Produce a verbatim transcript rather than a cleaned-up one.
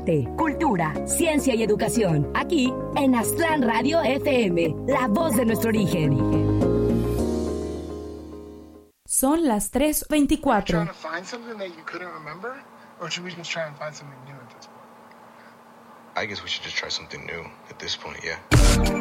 arte, cultura, ciencia y educación. Aquí en Aztlán Radio F M, la voz de nuestro origen. Son las tres veinticuatro. I guess we should just try something new at this point, yeah.